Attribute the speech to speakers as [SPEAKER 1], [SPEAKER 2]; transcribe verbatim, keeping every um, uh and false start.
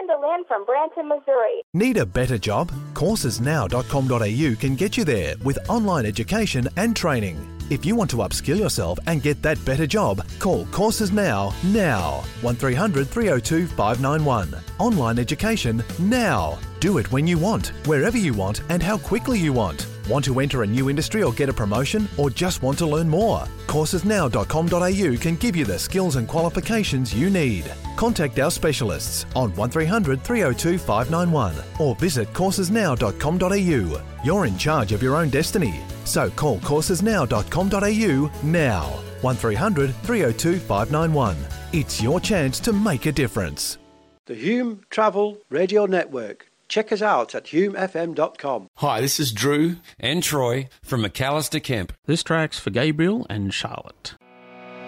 [SPEAKER 1] Amanda Lynn from Branson, Missouri.
[SPEAKER 2] Need a better job? courses now dot com dot a u can get you there with online education and training. If you want to upskill yourself and get that better job, call Courses Now, now. one three hundred three oh two five nine one. Online education now. Do it when you want, wherever you want and how quickly you want. Want to enter a new industry or get a promotion, or just want to learn more? courses now dot com dot a u can give you the skills and qualifications you need. Contact our specialists on one three hundred three oh two five nine one or visit courses now dot com dot a u. You're in charge of your own destiny, so call courses now dot com dot a u now. one three hundred three oh two five nine one. It's your chance to make a difference.
[SPEAKER 3] The Hume Travel Radio Network. Check us out at hume f m dot com.
[SPEAKER 4] Hi, this is Drew and Troy from McAllister Kemp.
[SPEAKER 5] This track's for Gabriel and Charlotte.